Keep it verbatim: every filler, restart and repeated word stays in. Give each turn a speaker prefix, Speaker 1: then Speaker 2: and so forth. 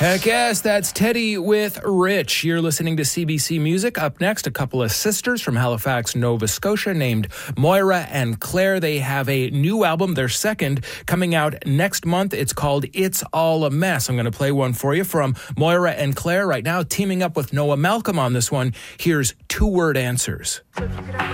Speaker 1: Heck yes, that's Teddy with Rich. You're listening to C B C Music. Up next, a couple of sisters from Halifax, Nova Scotia named Moira and Claire. They have a new album, their second, coming out next month. It's called It's All a Mess. I'm going to play one for you from Moira and Claire right now, teaming up with Noah Malcolm on this one. Here's Two Word Answers.